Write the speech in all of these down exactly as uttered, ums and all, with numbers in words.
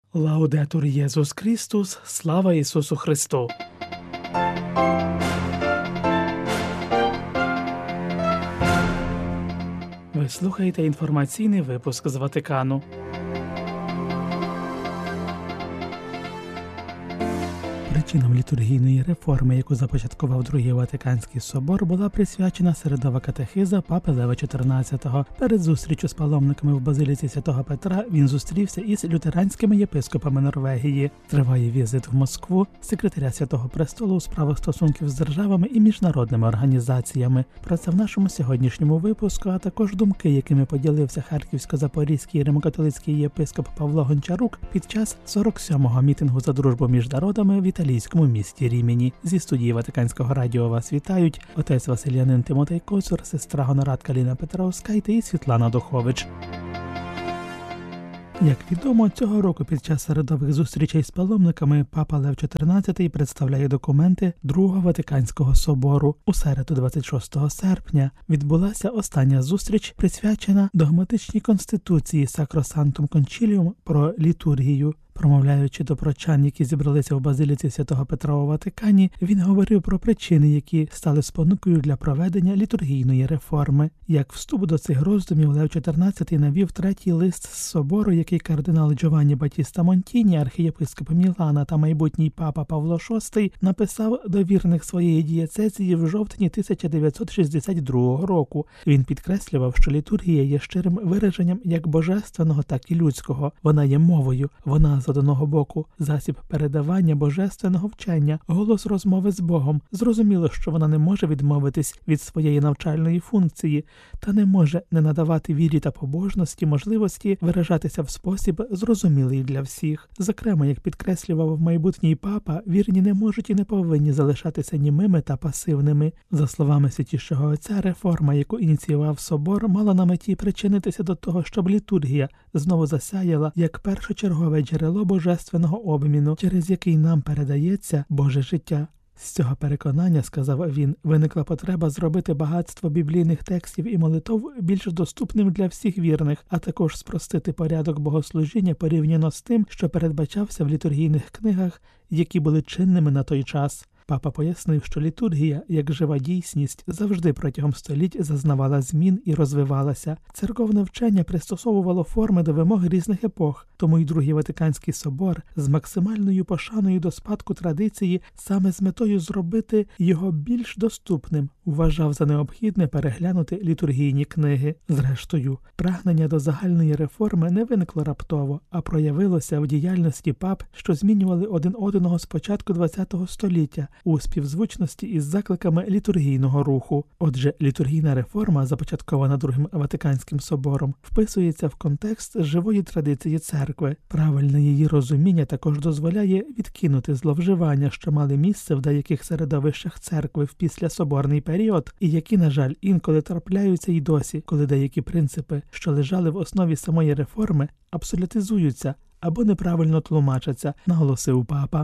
Лаудетур Єсус Христос, слава Ісусу Христу! Ви слухаєте інформаційний випуск з Ватикану. Причинам літургійної реформи, яку започаткував Другий Ватиканський собор, була присвячена середова катехиза Папи Лева чотирнадцятого. Перед зустрічю з паломниками в базиліці Святого Петра він зустрівся із лютеранськими єпископами Норвегії. Триває візит в Москву секретаря Святого Престолу у справах стосунків з державами і міжнародними організаціями. Про це в нашому сьогоднішньому випуску, а також думки, якими поділився харківсько-запорізький римокатолицький єпископ Павло Гончарук під час сорок сьомого мітингу за дружбу між народами в італійському місті Рімені. Зі студії Ватиканського радіо вас вітають отець Василянин Тимотей Коцур, сестра Гонорадка Ліна Петраускайте і Світлана Духович. Як відомо, цього року під час середових зустрічей з паломниками Папа Лев чотирнадцятий представляє документи Другого Ватиканського собору. У середу двадцять шостого серпня відбулася остання зустріч, присвячена догматичній конституції Sacrosanctum Concilium про літургію. Промовляючи до прочан, які зібралися в базиліці Святого Петра у Ватикані, він говорив про причини, які стали спонукою для проведення літургійної реформи. Як вступ до цих роздумів, Лев чотирнадцятий навів третій лист з собору, який кардинал Джованні Батіста Монтіні, архієпископ Мілана та майбутній папа Павло шостий, написав до вірних своєї дієцезії в жовтні тисяча дев'ятсот шістдесят другого року. Він підкреслював, що літургія є щирим вираженням як божественного, так і людського. Вона є мовою, вона з одного боку засіб передавання божественного вчення, голос розмови з Богом. Зрозуміло, що вона не може відмовитись від своєї навчальної функції, та не може не надавати вірі та побожності можливості виражатися в спосіб, зрозумілий для всіх. Зокрема, як підкреслював майбутній папа, вірні не можуть і не повинні залишатися німими та пасивними. За словами Святішого Отця, реформа, яку ініціював собор, мала на меті причинитися до того, щоб літургія знову засяяла як першочергове джерело божественного обміну, через який нам передається Боже життя. З цього переконання, сказав він, виникла потреба зробити багатство біблійних текстів і молитов більш доступним для всіх вірних, а також спростити порядок богослужіння порівняно з тим, що передбачався в літургійних книгах, які були чинними на той час. Папа пояснив, що літургія, як жива дійсність, завжди протягом століть зазнавала змін і розвивалася. Церковне вчення пристосовувало форми до вимог різних епох, тому й Другий Ватиканський собор з максимальною пошаною до спадку традиції саме з метою зробити його більш доступним, вважав за необхідне переглянути літургійні книги. Зрештою, прагнення до загальної реформи не виникло раптово, а проявилося в діяльності пап, що змінювали один одного з початку ХХ століття, у співзвучності із закликами літургійного руху. Отже, літургійна реформа, започаткована Другим Ватиканським собором, вписується в контекст живої традиції церкви. Правильне її розуміння також дозволяє відкинути зловживання, що мали місце в деяких середовищах церкви в післясоборний період, і які, на жаль, інколи трапляються й досі, коли деякі принципи, що лежали в основі самої реформи, абсолютизуються або неправильно тлумачаться, наголосив папа.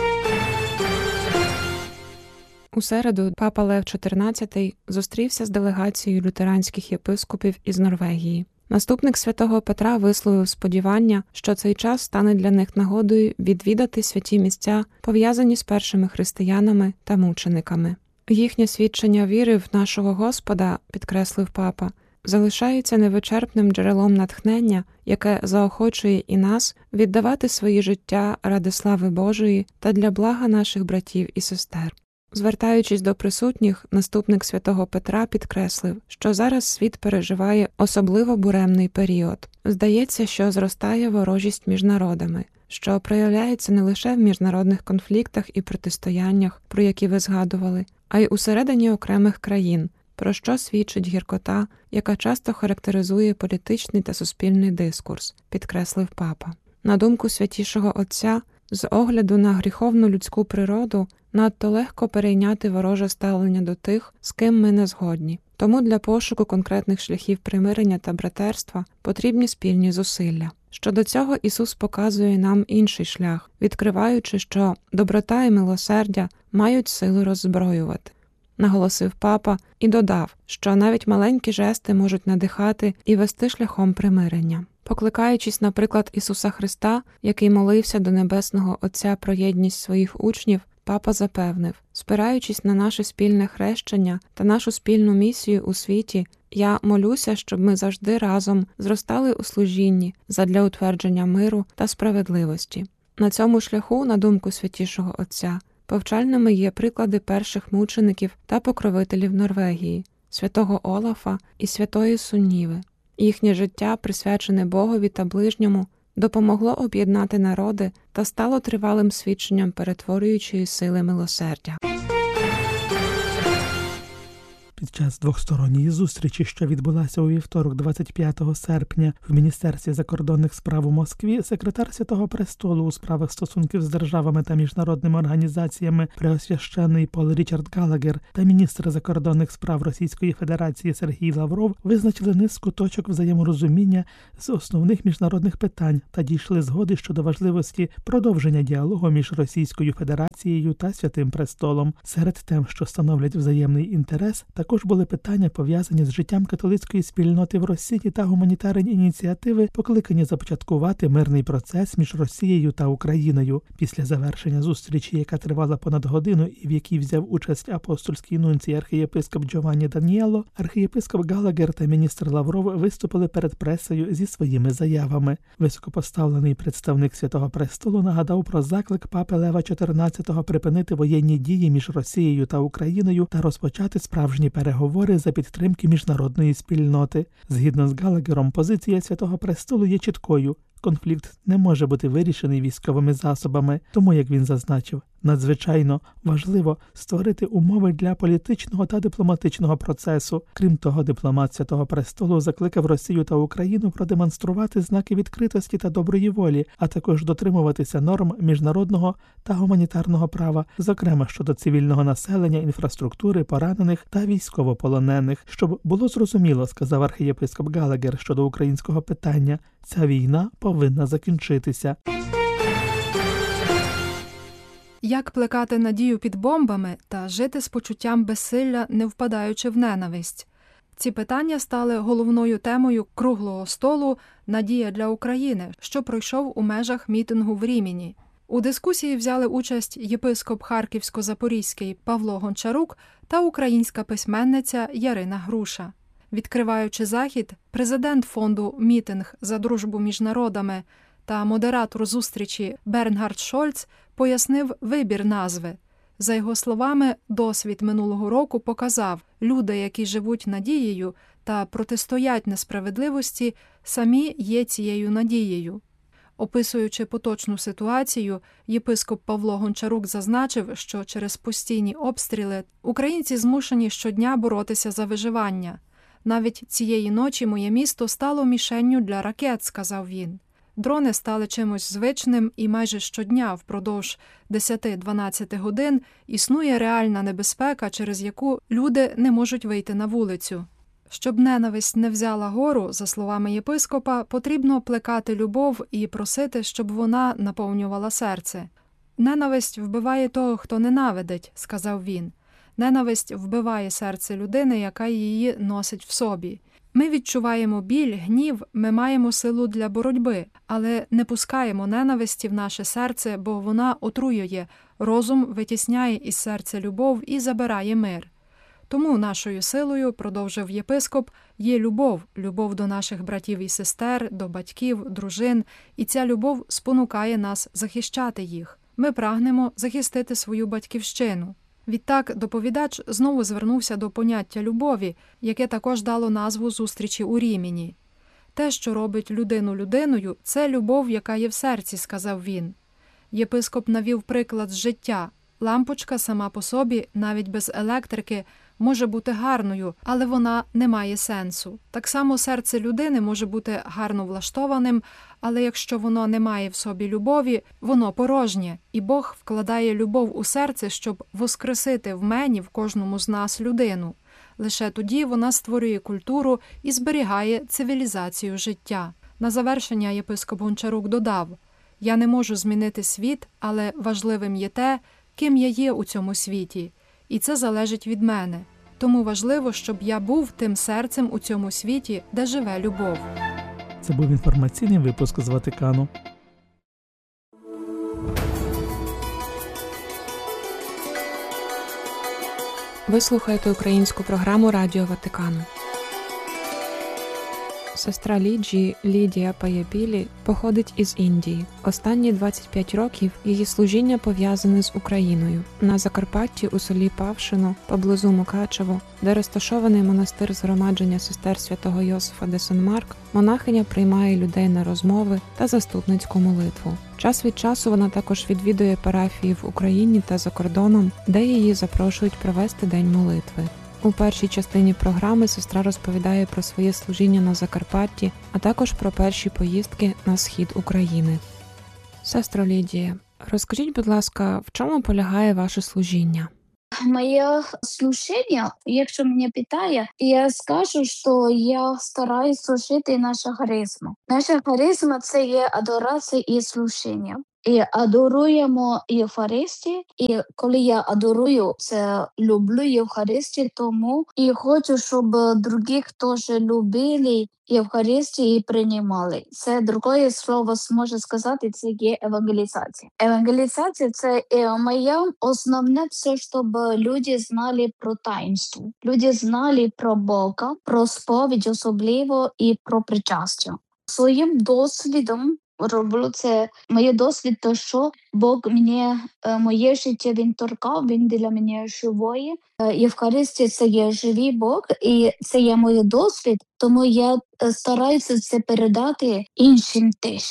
У середу папа Лев чотирнадцятий зустрівся з делегацією лютеранських єпископів із Норвегії. Наступник Святого Петра висловив сподівання, що цей час стане для них нагодою відвідати святі місця, пов'язані з першими християнами та мучениками. Їхнє свідчення віри в нашого Господа, підкреслив папа, залишається невичерпним джерелом натхнення, яке заохочує і нас віддавати свої життя ради слави Божої та для блага наших братів і сестер. Звертаючись до присутніх, наступник Святого Петра підкреслив, що зараз світ переживає особливо буремний період. Здається, що зростає ворожість між народами, що проявляється не лише в міжнародних конфліктах і протистояннях, про які ви згадували, а й усередині окремих країн, про що свідчить гіркота, яка часто характеризує політичний та суспільний дискурс, підкреслив папа. На думку Святішого Отця, з огляду на гріховну людську природу, надто легко перейняти вороже ставлення до тих, з ким ми не згодні. Тому для пошуку конкретних шляхів примирення та братерства потрібні спільні зусилля. Щодо цього Ісус показує нам інший шлях, відкриваючи, що доброта і милосердя мають силу роззброювати. наголосив папа і додав, що навіть маленькі жести можуть надихати і вести шляхом примирення. Покликаючись, наприклад, Ісуса Христа, який молився до Небесного Отця про єдність своїх учнів, папа запевнив: спираючись на наше спільне хрещення та нашу спільну місію у світі, я молюся, щоб ми завжди разом зростали у служінні задля утвердження миру та справедливості. На цьому шляху, на думку Святішого Отця, повчальними є приклади перших мучеників та покровителів Норвегії, святого Олафа і святої Сунніви. Їхнє життя, присвячене Богові та ближньому, допомогло об'єднати народи та стало тривалим свідченням перетворюючої сили милосердя. Під час двосторонньої зустрічі, що відбулася у вівторок, двадцять п'ятого серпня, в Міністерстві закордонних справ у Москві, секретар Святого Престолу у справах стосунків з державами та міжнародними організаціями Преосвященний Пол Річард Галагер та міністр закордонних справ Російської Федерації Сергій Лавров визначили низку точок взаєморозуміння з основних міжнародних питань та дійшли згоди щодо важливості продовження діалогу між Російською Федерацією та Святим Престолом. Серед тем, що становлять взаємний інтерес, також були питання, пов'язані з життям католицької спільноти в Росії та гуманітарні ініціативи, покликані започаткувати мирний процес між Росією та Україною. Після завершення зустрічі, яка тривала понад годину і в якій взяв участь апостольський нунцій архієпископ Джованні Даніелло, архієпископ Галагер та міністр Лавров виступили перед пресою зі своїми заявами. Високопоставлений представник Святого Престолу нагадав про заклик папи Лева чотирнадцятого припинити воєнні дії між Росією та Україною та розпочати справжні переговори за підтримки міжнародної спільноти. Згідно з Галагером, позиція Святого Престолу є чіткою. Конфлікт не може бути вирішений військовими засобами, тому, як він зазначив, надзвичайно важливо створити умови для політичного та дипломатичного процесу. Крім того, дипломат Святого Престолу закликав Росію та Україну продемонструвати знаки відкритості та доброї волі, а також дотримуватися норм міжнародного та гуманітарного права, зокрема щодо цивільного населення, інфраструктури, поранених та військовополонених. Щоб було зрозуміло, сказав архієпископ Галагер щодо українського питання, ця війна повинна закінчитися. Як плекати надію під бомбами та жити з почуттям безсилля, не впадаючи в ненависть? Ці питання стали головною темою круглого столу «Надія для України», що пройшов у межах мітингу в Рімені. У дискусії взяли участь єпископ Харківсько-Запорізький Павло Гончарук та українська письменниця Ярина Груша. Відкриваючи захід, президент фонду «Мітинг за дружбу між народами» та модератор зустрічі Бернгард Шольц пояснив вибір назви. За його словами, досвід минулого року показав, люди, які живуть надією та протистоять несправедливості, самі є цією надією. Описуючи поточну ситуацію, єпископ Павло Гончарук зазначив, що через постійні обстріли українці змушені щодня боротися за виживання. «Навіть цієї ночі моє місто стало мішенню для ракет», – сказав він. Дрони стали чимось звичним і майже щодня впродовж десять-дванадцять годин існує реальна небезпека, через яку люди не можуть вийти на вулицю. Щоб ненависть не взяла гору, за словами єпископа, потрібно плекати любов і просити, щоб вона наповнювала серце. «Ненависть вбиває того, хто ненавидить», – сказав він. «Ненависть вбиває серце людини, яка її носить в собі». Ми відчуваємо біль, гнів, ми маємо силу для боротьби, але не пускаємо ненависті в наше серце, бо вона отруює, розум витісняє із серця любов і забирає мир. Тому нашою силою, продовжив єпископ, є любов, любов до наших братів і сестер, до батьків, дружин, і ця любов спонукає нас захищати їх. Ми прагнемо захистити свою батьківщину. Відтак доповідач знову звернувся до поняття любові, яке також дало назву зустрічі у Рімені. «Те, що робить людину людиною, це любов, яка є в серці», – сказав він. Єпископ навів приклад з життя. Лампочка сама по собі, навіть без електрики, може бути гарною, але вона не має сенсу. Так само серце людини може бути гарно влаштованим, але якщо воно не має в собі любові, воно порожнє. І Бог вкладає любов у серце, щоб воскресити в мені, в кожному з нас, людину. Лише тоді вона створює культуру і зберігає цивілізацію життя. На завершення єпископ Гончарук додав: «Я не можу змінити світ, але важливим є те, ким я є у цьому світі. і це залежить від мене. Тому важливо, щоб я був тим серцем у цьому світі, де живе любов. Це був інформаційний випуск з Ватикану. Ви слухаєте українську програму Радіо Ватикану. Сестра Ліджії, Лідія Паябілі, походить із Індії. Останні двадцять п'ять років її служіння пов'язане з Україною. На Закарпатті у селі Павшино, поблизу Мукачево, де розташований монастир згромадження сестер святого Йосифа де Сен-Марк, монахиня приймає людей на розмови та заступницьку молитву. Час від часу вона також відвідує парафії в Україні та за кордоном, де її запрошують провести День молитви. У першій частині програми сестра розповідає про своє служіння на Закарпатті, а також про перші поїздки на схід України. Сестро Лідія, розкажіть, будь ласка, в чому полягає ваше служіння? Моє служіння, якщо мене питає, я скажу, що я стараюсь служити наша харизма. Наша харизма – це є адорація і служіння. І адоруємо Євхаристію, і коли я адорую, це люблю Євхаристію, тому і хочу, щоб другі теж любили Євхаристію і приймали. Це друге слово може сказати, це є евангелізація. Евангелізація – це моє основне все, щоб люди знали про таїнство. Люди знали про Бога, про сповідь особливо і про причастя. Своїм досвідом роблю це. Моє досвід, то що Бог мені, моє життя він торкав, він для мене живої. Євхаристія – це є живий Бог, і це є мій досвід, тому я стараюся це передати іншим теж.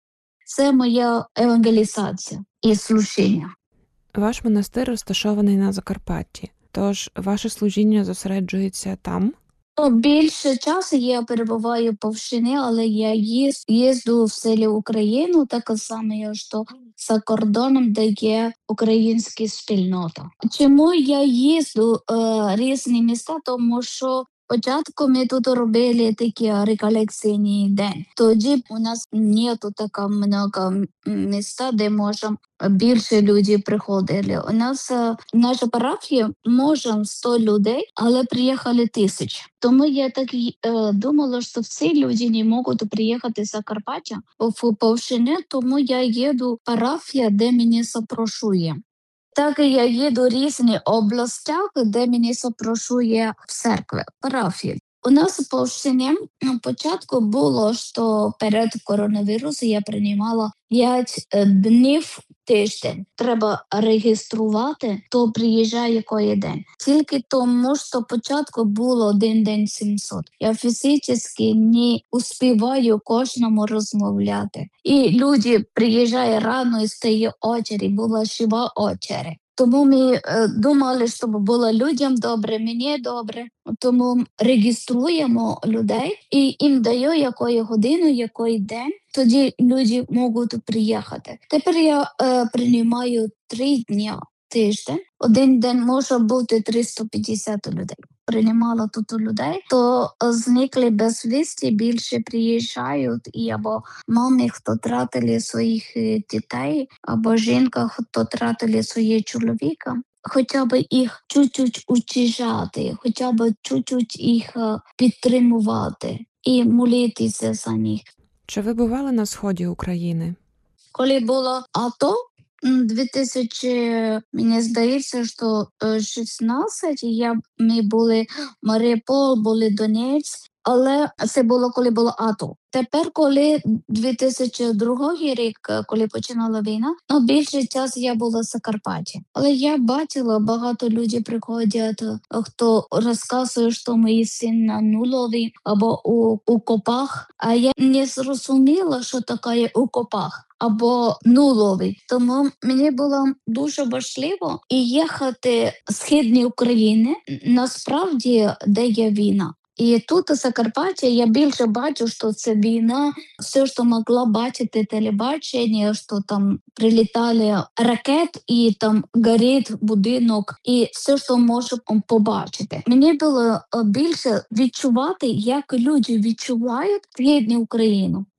Це моя евангелізація і служіння. Ваш монастир розташований на Закарпатті, тож ваше служіння зосереджується там? Ну, більше часу я перебуваю в Павшині, але я їз, їзду в селі Україну, так само, що за кордоном, де є українська спільнота. Чому я їзду е, різні міста? Тому що спочатку ми тут робили такі реколекційні день. Тоді у нас нету така много міста, де можемо більше людей приходили. У нас в нашій парафії можемо сто людей, але приїхали тисячі. Тому я так е, думала, що всі люди не можуть приїхати з Закарпаття в Павшині, тому я їду в парафію, де мене запрошує. Так я їду в різні області, де мене запрошує в церкві, парафії. У нас в Павшині на початку було, що перед коронавірусом я приймала п'ять днів тиждень. Треба реєструвати, хто приїжджає який день. Тільки тому, що спочатку було один день сімсот. Я фізично не успіваю кожному розмовляти. І люди приїжджають рано і стає очередь, була жива очередь. Тому ми е, думали, щоб було людям добре, мені добре. Тому реєструємо людей і їм даю якої годину, який день. Тоді люди можуть приїхати. Тепер я е, приймаю три дні тиждень. Один день може бути триста п'ятдесят людей. Приймала тут людей, то зникли безвісті, більше приїжджають, і або мами, хто втратили своїх дітей, або жінка, хто втратили своє чоловіка. Хоча б їх чуть-чуть утішати, хоча б чуть-чуть їх підтримувати і молитися за них. Чи ви бували на сході України? Коли було АТО, дві тисячі, мені здається, що шістнадцять, я, ми були Маріуполь, були Донецьк, але це було, коли було АТО. Тепер, коли дві тисячі другий рік, коли починала війна, ну, більше часу я була в Закарпатті. Але я бачила, багато людей приходять, хто розказує, що мій син на нулові або у, у копах, а я не зрозуміла, що таке у копах або нуловий. Тому мені було дуже важливо їхати в східні України, насправді, де є війна. І тут, у Закарпатті, я більше бачу, що це війна, все, що могла бачити телебачення, що там прилітали ракети і там горить будинок, і все, що можу побачити. Мені було більше відчувати, як люди відчувають рідну Україну.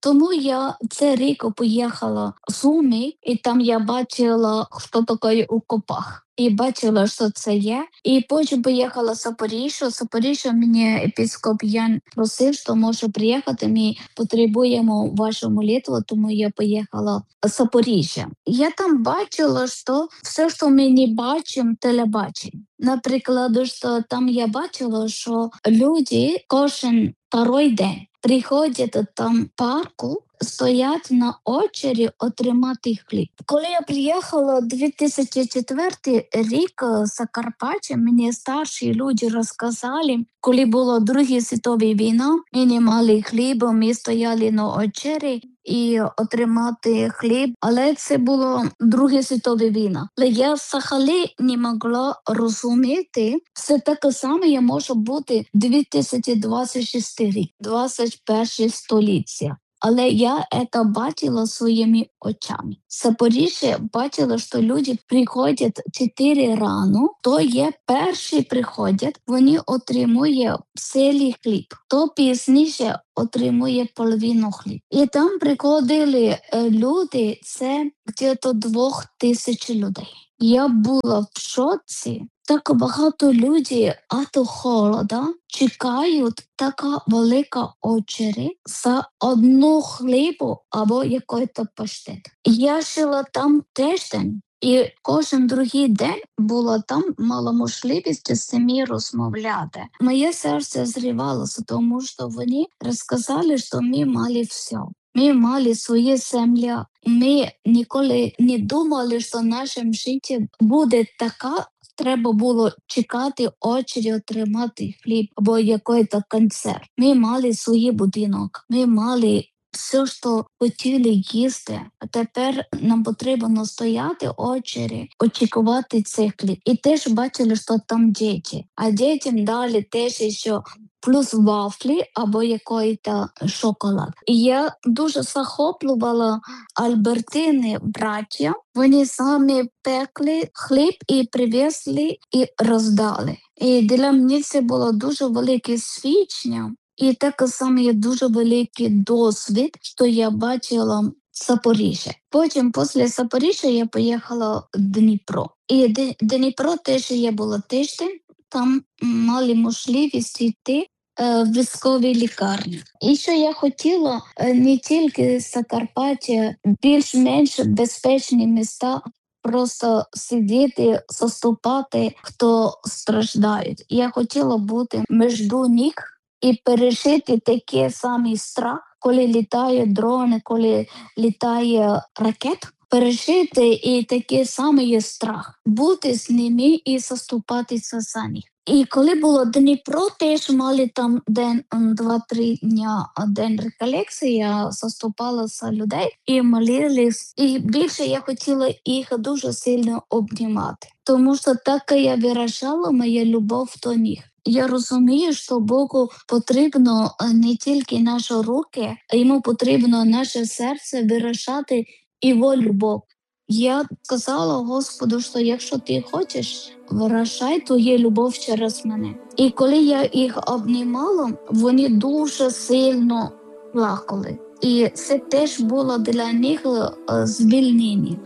Тому я цей рік поїхала в Суми, і там я бачила, хто такий у копах. І бачила, що це є. І потім поїхала в Запоріжжя. В Запоріжжя мені епископ Ян просив, що може приїхати, ми потребуємо вашу молитву, тому я поїхала в Запоріжжя. Я там бачила, що все, що ми не бачимо, телебачимо. Наприклад, що там я бачила, що люди кожен второй день приходять там в парку, стоять на очері отримати хліб. Коли я приїхала дві тисячі четвертий рік в Закарпаття, мені старші люди розказали, коли була Друга світова війна, ми не мали хліба, ми стояли на очері і отримати хліб, але це була Друга світова війна. Але я взагалі не могла розуміти, все таке саме може бути дві тисячі двадцять шостий рік, двадцять перше століття. Але я це бачила своїми очами. В Запоріжжі бачила, що люди приходять чотири рано, то є перші приходять, вони отримують цілий хліб, то пізніше отримує половину хліб. І там приходили люди, це десь двох тисяч людей. Я була в шоці. Так багато людей від холода чекають така велика очередь за одну хлібу або якийсь паштет. Я жила там тиждень, і кожен другий день була там, мала можливість з цими розмовляти. Моє серце зривалося, тому що вони розказали, що ми мали все. Ми мали свої землі. Ми ніколи не думали, що наше життя буде така. Треба було чекати очері, отримати хліб або якийсь концерт. Ми мали свій будинок, ми мали все, що хотіли їсти. А тепер нам потрібно стояти очері, очікувати цей хліб. І теж бачили, що там діти. А дітям дали теж ще плюс вафлі або якийсь шоколад. І я дуже захоплювала Альбертини браття. Вони самі пекли хліб і привезли і роздали. І для мене це було дуже велике свідчення. І так само є дуже великий досвід, що я бачила в Запоріжжі. Потім, після Запоріжжя, я поїхала в Дніпро. І в Дніпро теж я була тиждень, там мали можливість йти в військовій лікарні. І що я хотіла не тільки з Закарпаття, більш-менш безпечні міста, просто сидіти, заступати, хто страждають. Я хотіла бути між них і пережити такий самий страх, коли літають дрони, коли літає ракет. Пережити і такий самий страх. Бути з ними і заступатися за них. І коли було Дніпро, теж мали там день, два-три дня день реколекції, я заступала за людей і молились. І більше я хотіла їх дуже сильно обнімати. Тому що так я виражала моя любов до них. Я розумію, що Богу потрібно не тільки наші руки, а йому потрібно наше серце виражати його любов. Я сказала Господу, що якщо ти хочеш, виражай твою любов через мене. І коли я їх обнімала, вони дуже сильно плакали. І це теж було для них звільнення.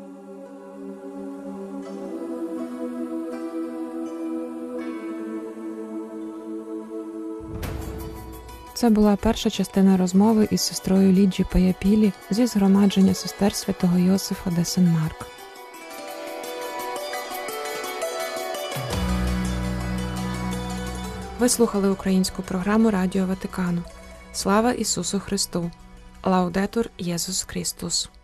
Це була перша частина розмови із сестрою Ліджі Паяпілі зі згромадження сестер святого Йосифа де Сен-Марк. Ви слухали українську програму Радіо Ватикану. Слава Ісусу Христу! Лаудетур Єсус Христос!